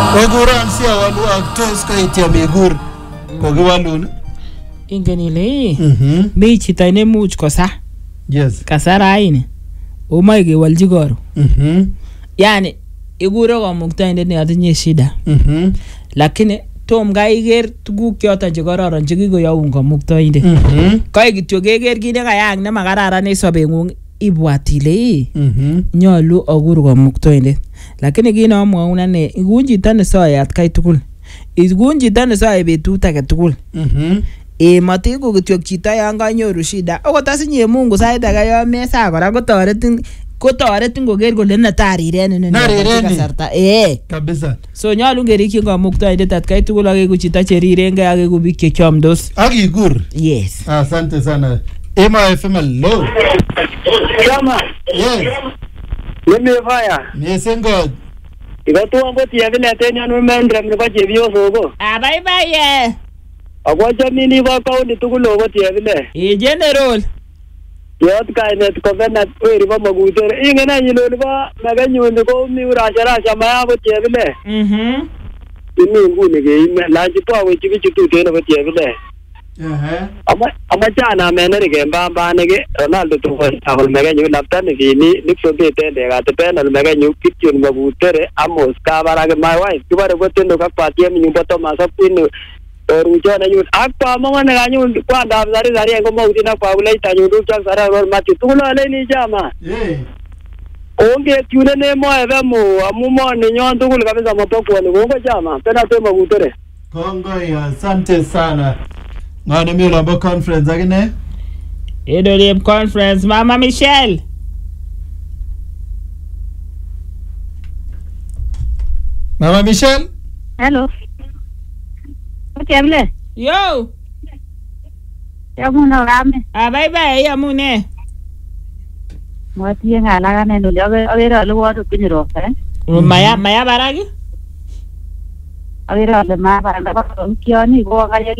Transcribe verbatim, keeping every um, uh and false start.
Kokuron si awalu ak tos koityo mekur. Kokiwalun. Ingen ile Mhm. mi chito nemuch kosa. Yes. Kasara ini. Omoe kewalchi koro. Mhm. Yani ikure komuktoindet neyotinye shida. Mhm. Lakini tom kai iker tuguk choton chekororon chekikoyoun komuktoindet. Mhm. Kai kityo keker kit nekayaak nemakararan en sobeng'ung ibwat ile ii Mhm. nyolu akur komuktoindet. Lakini kit nomwoun ane ikun chito nesoe atkai tugul. Ikun chito nesoe betut age tugul. Mhm. Eh matiku kityo chito yan kanyoru shida. Okot asinye Mungu sait age yon mesa kora kotoretin kotoretin koker kole netariren ini Narireni. kasarta. Eh. Kabisa. So nyolu kerikyin komuktoindet atkai tugul akeku chito cherirengei akeku biik chechomdos. Akikur. Yes. Asante sana. Ema F M hello. Chama, Yes. mimi faya. Nisengo. Ikatu ambo tievile tenya numendre mnipa chevioso go. Abaibaye. Akwa chamini ba kaunti tukulo go tievile. E general. Yot kainet kovena weri ba magutere. Ingena yilo ba maganyu ko mi urashara chama ya go tievile. Mhm. Ini ngune ge ime laji po we chibi chitu tena go tievile. Eh. Ama ama chana menere ge mbamba nege Ronaldo to ko akol maganyu laptan ni ni nikso de tende ga te penal maganyu kitchen magutere amos ka barage my wife kibare go tendo ka patie mi nyumba to masapinu rujo na yun akpa monga na ganyu kwa ndab zari zari ngo mauti na kwa ulai tanyu du chak sara ror mati tulo ale ni jama Eh. onge tune ne mo eve mo amu mo ni nyon tugul kabisa mapoko ni ngo jama tena to magutere Kongoi, asante sana. Ngani mi lombo conference akine? Edolib conference Mama Michelle. Mama Michelle? Hello. Kemle. Yo. Yamuno game. Abaibaye amune. Mwatie ngala gane ndio agera luwa to piniro eh. Maya maya baragi. Agera le ma para ba ko kioni go ga